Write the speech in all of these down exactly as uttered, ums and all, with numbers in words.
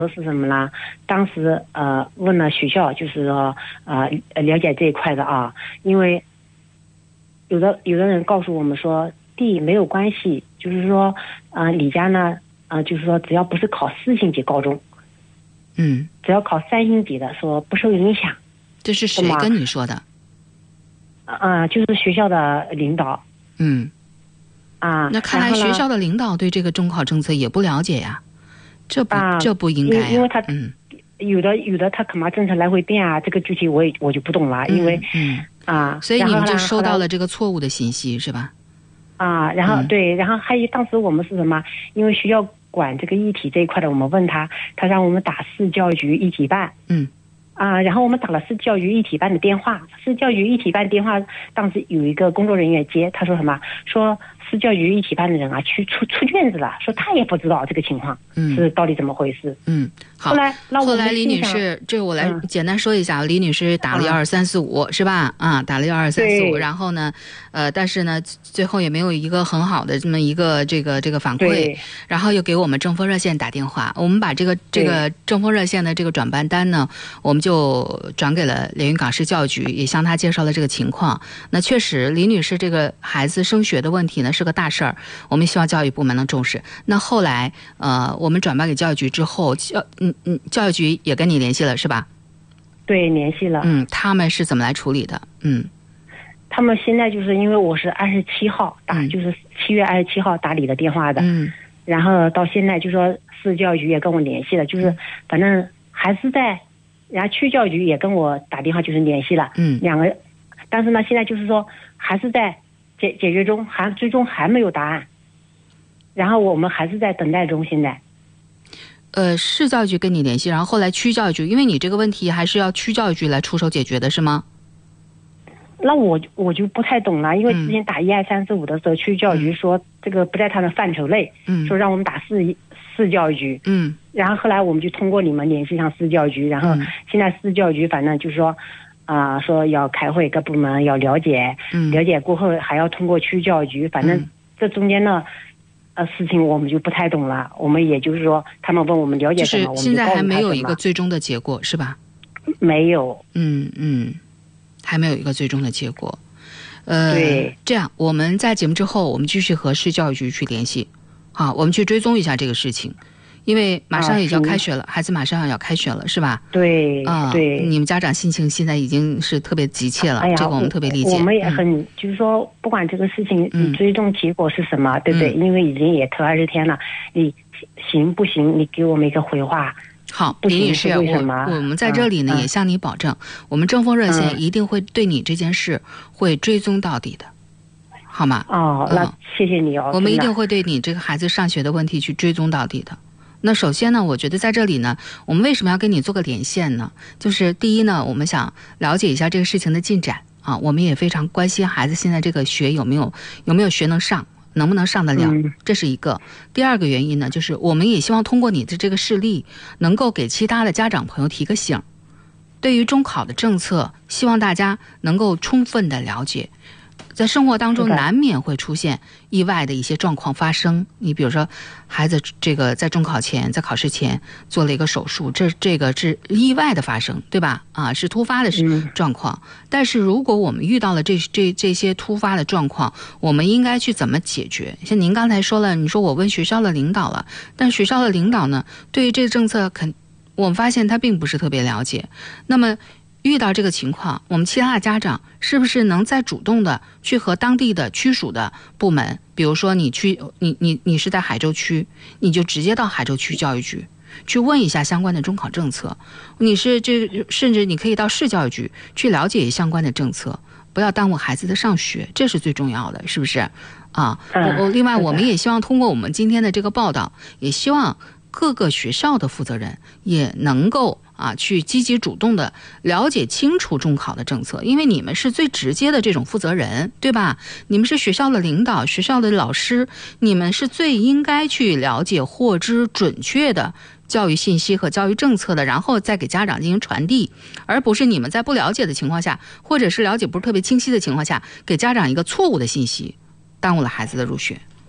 是什么呢？当时呃问了学校，就是说呃了解这一块的啊，因为有的有的人告诉我们说地没有关系，就是说呃李家呢呃就是说只要不是考四星级高中， 嗯， 只要考三星级的说不受影响。 这是谁跟你说的？ 呃就是学校的领导。 嗯。 啊， 那看来学校的领导对这个中考政策也不了解呀，这不、 啊、 这不应该呀， 因为他嗯， 有的有的他干嘛政策来回变啊，这个具体我也我就不懂了， 嗯、 因为嗯啊， 所以你们就收到了这个错误的信息是吧？ 啊，然后、 嗯、 对，然后还有当时我们是什么？因为学校管这个一体这一块的，我们问他，他让我们打市教育局一体办， 嗯。 啊，然后我们打了市教育一体办的电话，市教育一体办电话当时有一个工作人员接，他说什么？说市教育一体办的人啊，去出出卷子了，说他也不知道这个情况，嗯，是到底怎么回事？ 嗯，好。 后来， 后来李女士，这我来简单说一下，嗯、李女士打了幺二三四五是吧？啊，打了幺二三四五，然后呢，呃，但是呢，最后也没有一个很好的这么一个这个这个反馈，然后又给我们政风热线打电话，我们把这个这个政风热线的这个转办单呢，我们就转给了连云港市教育局，也向他介绍了这个情况。那确实，李女士这个孩子升学的问题呢是个大事儿，我们希望教育部门能重视。那后来，呃，我们转办给教育局之后，教嗯嗯，教育局也跟你联系了是吧？ 对，联系了。 嗯，他们是怎么来处理的？嗯， 他们现在就是因为我是二十七号打，嗯、就是七月二十七号打你的电话的， 嗯， 然后到现在就说市教育局也跟我联系了，就是反正还是在，然后区教育局也跟我打电话就是联系了， 嗯， 两个，但是呢，现在就是说还是在解解决中，还最终还没有答案，然后我们还是在等待中，现在。 呃，市教育局跟你联系，然后后来区教育局，因为你这个问题还是要区教育局来出手解决的，是吗？ 那我我就不太懂了，因为之前打一二三四五的时候，区教育局说这个不在他的范畴内，嗯，说让我们打市市教育局，嗯，然后后来我们就通过你们联系上市教育局，然后现在市教育局反正就是说，啊、呃，说要开会，各部门要了解，嗯，了解过后还要通过区教育局，反正这中间呢。呃，事情我们就不太懂了，我们也就是说，他们问我们了解什么， 就是现在还没有一个最终的结果，是吧？ 没有， 嗯嗯，还没有一个最终的结果。呃， 对， 这样我们在节目之后，我们继续和市教育局去联系，好，我们去追踪一下这个事情，因为马上也就要开学了，啊、孩子马上要开学了，是吧？ 对， 啊、 对， 你们家长心情现在已经是特别急切了， 哎呀， 这个我们特别理解。 我们也很，嗯、就是说，不管这个事情你最终结果是什么，嗯、对不对？因为已经也头二十天了，你行不行？你给我们一个回话。 好，李女士，我我们在这里呢、嗯、也向你保证，我们政风热线一定会对你这件事会追踪到底的，好吗？ 哦，那谢谢你哦。 我们一定会对你这个孩子上学的问题去追踪到底的。那首先呢，我觉得在这里呢，我们为什么要跟你做个连线呢？就是第一呢，我们想了解一下这个事情的进展啊，我们也非常关心孩子现在这个学有没有有没有学能上，能不能上得了， 嗯、 这是一个。第二个原因呢，就是我们也希望通过你的这个事例，能够给其他的家长朋友提个醒，对于中考的政策，希望大家能够充分的了解。在生活当中难免会出现意外的一些状况发生，你比如说孩子这个在中考前在考试前做了一个手术，这这个是意外的发生，对吧？啊，是突发的状况、嗯、但是如果我们遇到了这这这些突发的状况，我们应该去怎么解决？像您刚才说了，你说我问学校的领导了，但学校的领导呢，对于这个政策肯我们发现他并不是特别了解。那么遇到这个情况，我们其他的家长是不是能再主动的去和当地的区属的部门，比如说你去你你你是在海州区，你就直接到海州区教育局去问一下相关的中考政策，你是这甚至你可以到市教育局去了解相关的政策，不要耽误孩子的上学，这是最重要的，是不是啊？我我另外我们也希望通过我们今天的这个报道，也希望各个学校的负责人也能够啊，去积极主动的了解清楚中考的政策，因为你们是最直接的这种负责人，对吧？你们是学校的领导，学校的老师，你们是最应该去了解获知准确的教育信息和教育政策的，然后再给家长进行传递，而不是你们在不了解的情况下，或者是了解不是特别清晰的情况下，给家长一个错误的信息，耽误了孩子的入学。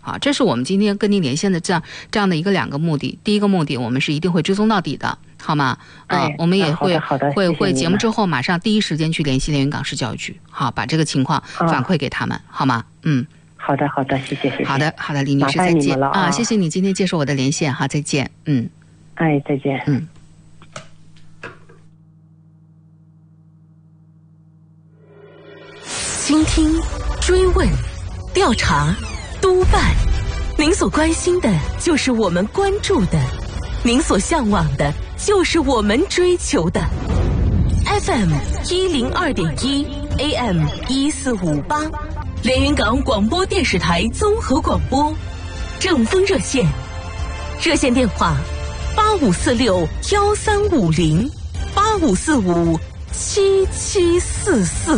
啊，这是我们今天跟您连线的这样这样的一个两个目的。第一个目的，我们是一定会追踪到底的，好吗？啊、呃，我们也会好的会会节目之后马上第一时间去联系连云港市教育局，好，把这个情况反馈给他们，好吗？嗯， 好的好的，谢谢谢谢。 好的好的，李女士再见了 啊, 啊，谢谢你今天接受我的连线哈，再见。嗯， 哎，再见。 嗯。 倾听、追问、调查、督办，您所关心的就是我们关注的，您所向往的就是我们追求的。F M 一零二点一 A M 一四五八，连云港广播电视台综合广播，正风热线，热线电话八五四六幺三五零八五四五七七四四。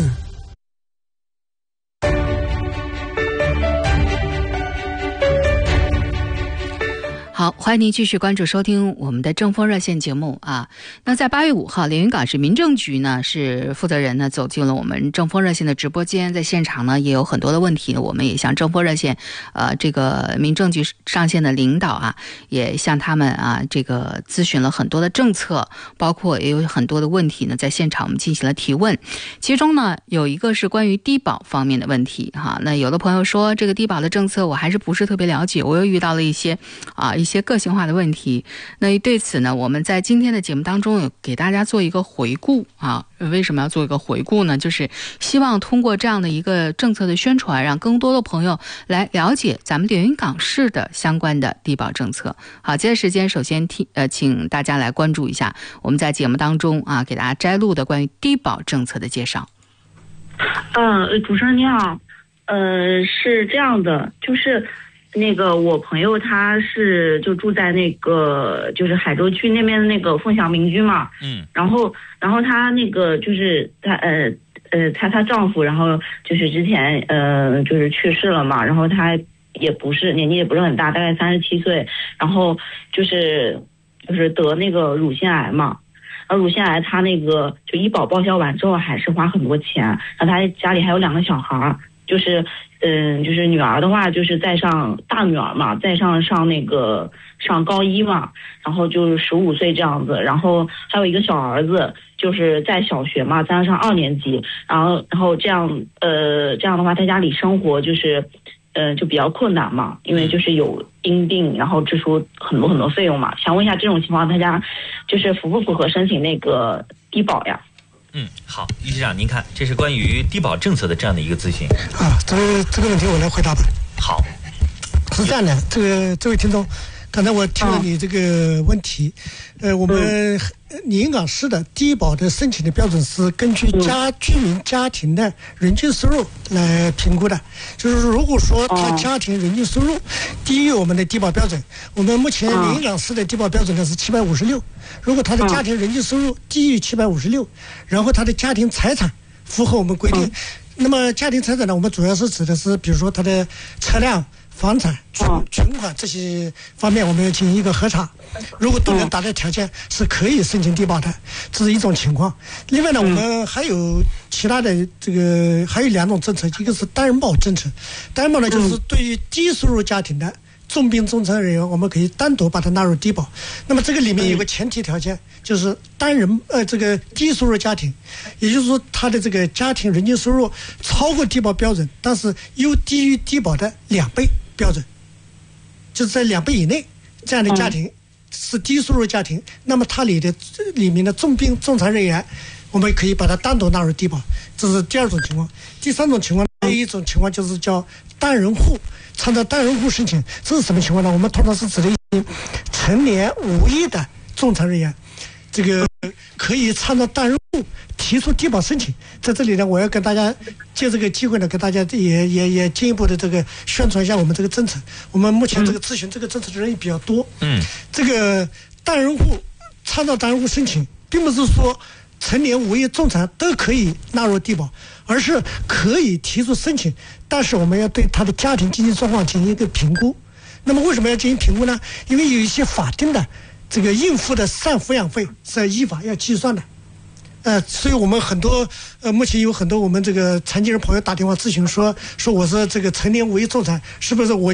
好，欢迎您继续关注收听我们的正风热线节目啊。那在八月五号，连云港市民政局呢是负责人呢走进了我们正风热线的直播间，在现场呢也有很多的问题，我们也向正风热线呃这个民政局上线的领导啊，也向他们啊这个咨询了很多的政策，包括也有很多的问题呢，在现场我们进行了提问。其中呢有一个是关于低保方面的问题哈。那有的朋友说这个低保的政策我还是不是特别了解，我又遇到了一些啊一些个性化的问题。那对此呢，我们在今天的节目当中有给大家做一个回顾啊。为什么要做一个回顾呢？就是希望通过这样的一个政策的宣传，让更多的朋友来了解咱们连云港市的相关的低保政策。好，接着时间首先听呃，请大家来关注一下我们在节目当中啊给大家摘录的关于低保政策的介绍。 嗯、呃，主持人你好，呃，是这样的，就是那个我朋友他是就住在那个就是海州区那边的那个凤翔民居嘛， 嗯， 然后然后他那个就是他呃呃他他丈夫，然后就是之前呃就是去世了嘛，然后他也不是年纪也不是很大，大概三十七岁，然后就是就是得那个乳腺癌嘛。然后乳腺癌他那个就医保报销完之后还是花很多钱，然后他家里还有两个小孩，就是嗯就是女儿的话就是在上大女儿嘛，在上上那个上高一嘛，然后就是十五岁这样子，然后还有一个小儿子就是在小学嘛，在上二年级，然后然后这样呃这样的话在家里生活就是呃就比较困难嘛，因为就是有因病，然后支出很多很多费用嘛。想问一下这种情况大家就是符不符合申请那个低保呀？ 嗯，好，于局长您看，这是关于低保政策的这样的一个咨询啊。这个这个问题我来回答吧。 好， 是这样的，这个这位听众，刚才我听了你这个问题，嗯、呃，我们连云港市的低保的申请的标准是根据家居民家庭的人均收入来评估的，就是如果说他家庭人均收入低于我们的低保标准，我们目前连云港市的低保标准呢是七百五十六，如果他的家庭人均收入低于七百五十六，然后他的家庭财产符合我们规定，那么家庭财产呢，我们主要是指的是比如说他的车辆、房产、存存款这些方面，我们要进行一个核查，如果都能达到条件，是可以申请低保的，这是一种情况。另外呢，我们还有其他的这个还有两种政策，一个是单人保政策，单人保呢就是对于低收入家庭的重病重残人员，我们可以单独把它纳入低保。那么这个里面有个前提条件，就是单人呃这个低收入家庭，也就是说他的这个家庭人均收入超过低保标准，但是又低于低保的两倍标准，就是在两倍以内，这样的家庭是低收入家庭，那么它里的里面的重病重残人员，我们可以把它单独纳入低保，这是第二种情况。第三种情况，还有一种情况就是叫单人户，参照单人户申请，这是什么情况呢？我们通常是指的一些成年无业的重残人员，这个可以参照单人户提出低保申请。在这里呢，我要跟大家借这个机会呢，给大家也也也进一步的这个宣传一下我们这个政策。我们目前这个咨询这个政策的人也比较多，嗯，这个单人户参照单人户申请，并不是说成年无业重残都可以纳入低保，而是可以提出申请，但是我们要对他的家庭经济状况进行一个评估。那么为什么要进行评估呢？因为有一些法定的这个应付的赡抚养费是依法要计算的，呃，所以我们很多呃，目前有很多我们这个残疾人朋友打电话咨询说，说我是这个成年无业重残，是不是我就应该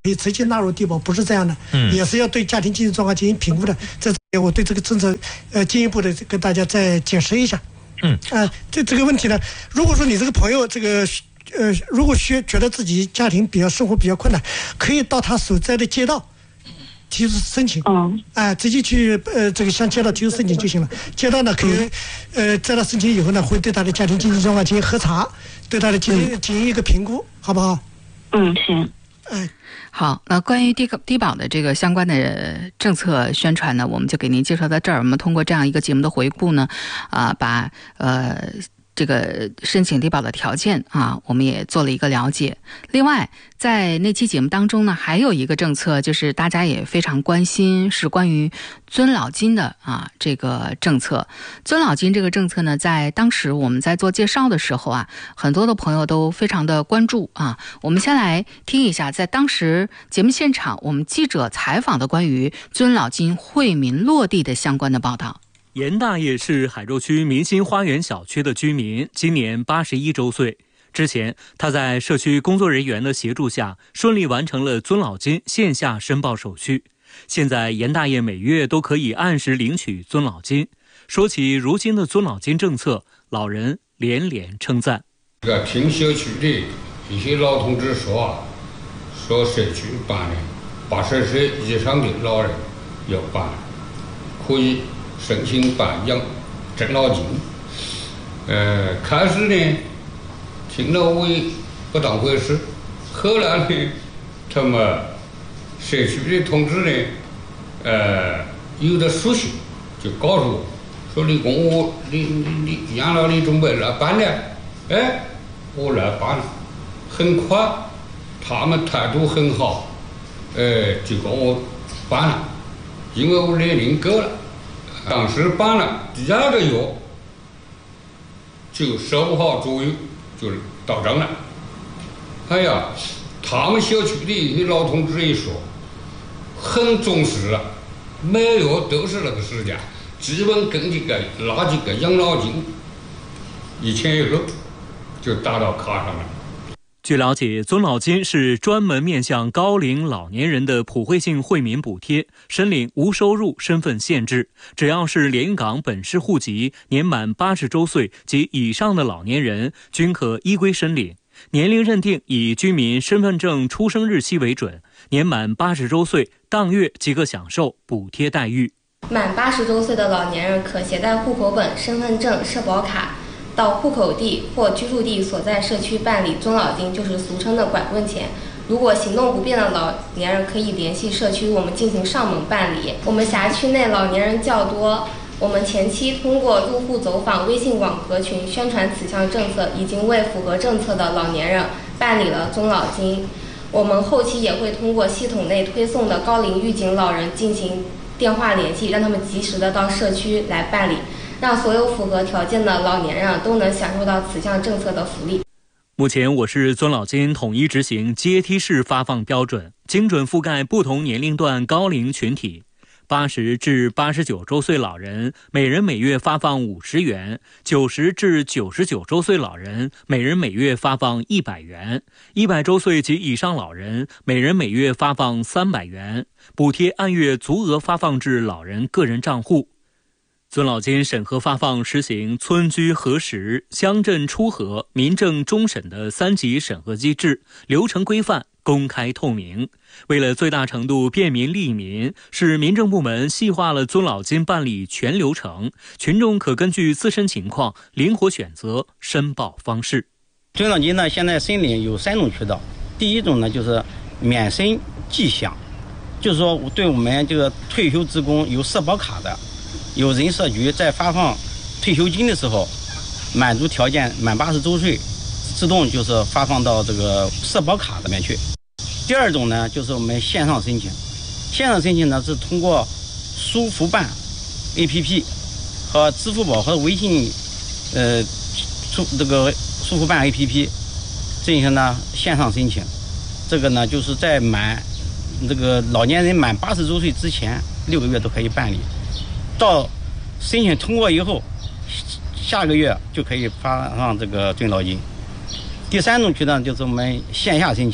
可以直接纳入低保，不是这样的，嗯，也是要对家庭经济状况进行评估的。这我对这个政策，呃，进一步的跟大家再解释一下。嗯，啊、呃，这这个问题呢，如果说你这个朋友这个，呃，如果觉觉得自己家庭比较生活比较困难，可以到他所在的街道提出申请，嗯，啊、呃，直接去呃这个向街道提出申请就行了。街道呢可以，呃，在他申请以后呢，会对他的家庭经济状况进行核查，对他的进行、嗯、进行一个评估，好不好？ 嗯，行。 哎， 好，那关于低低保的这个相关的政策宣传呢，我们就给您介绍到这儿。我们通过这样一个节目的回顾呢，啊、呃，把呃这个申请低保的条件啊，我们也做了一个了解。另外，在那期节目当中呢，还有一个政策，就是大家也非常关心，是关于尊老金的啊这个政策。尊老金这个政策呢，在当时我们在做介绍的时候啊，很多的朋友都非常的关注啊。我们先来听一下，在当时节目现场我们记者采访的关于尊老金惠民落地的相关的报道。 严大爷是海州区明星花园小区的居民，今年八十一周岁。之前他在社区工作人员的协助下，顺利完成了尊老金线下申报手续。现在严大爷每月都可以按时领取尊老金。说起如今的尊老金政策，老人连连称赞。 这个听小区的一些老同志说啊，说社区办的八十岁以上的老人要办，可以申请办养尊老金。呃，开始呢，听了我也不当回事，后来呢，他们社区的同志呢，呃，有的熟悉，就告诉我，说你公我你你你养老你准备来办了，哎，我来办了，很快，他们态度很好，呃，就跟我办了，因为我年龄够了。当时办了第二个月，就收不好左右就到账了。哎呀，他们小区的一些老同志也说，很重视了，每月都是那个时间，基本跟这个拿这个养老金一前一后就打到卡上了。 据了解，尊老金是专门面向高龄老年人的普惠性惠民补贴，申领无收入身份限制，只要是连云港本市户籍、年满八十周岁及以上的老年人，均可依规申领。年龄认定以居民身份证出生日期为准，年满八十周岁当月即可享受补贴待遇。 满八十周岁的老年人可携带户口本、身份证、社保卡到户口地或居住地所在社区办理尊老金，就是俗称的管棍钱。如果行动不便的老年人可以联系社区，我们进行上门办理。我们辖区内老年人较多，我们前期通过入户走访、微信网格群宣传此项政策，已经为符合政策的老年人办理了尊老金。我们后期也会通过系统内推送的高龄预警老人进行电话联系，让他们及时的到社区来办理，让所有符合条件的老年人都能享受到此项政策的福利。 目前我市尊老金统一执行阶梯式发放标准，精准覆盖不同年龄段高龄群体。八十至八十九周岁老人每人每月发放五十元，九十至九十九周岁老人每人每月发放一百元，一百周岁及以上老人每人每月发放三百元，补贴按月足额发放至老人个人账户。尊老金审核发放实行村居核实、乡镇初核、民政终审的三级审核机制，流程规范、公开透明。为了最大程度便民利民，市民政部门细化了尊老金办理全流程，群众可根据自身情况灵活选择申报方式。 尊老金呢，现在申领有三种渠道。第一种呢，就是免申即享，就是说对我们这个退休职工有社保卡的，有人社局在发放退休金的时候，满足条件满八十周岁，自动就是发放到这个社保卡里面去。第二种呢，就是我们线上申请，线上申请呢是通过苏福办 A P P 和支付宝和微信，呃，苏这个苏福办 A P P 进行呢线上申请。这个呢就是在满这个老年人满八十周岁之前六个月都可以办理。到申请通过以后，下个月就可以发放这个尊老金。第三种渠道就是我们线下申请，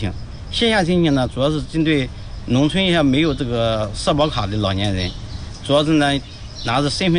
线下申请呢，主要是针对农村一些没有这个社保卡的老年人，主要是呢拿着身份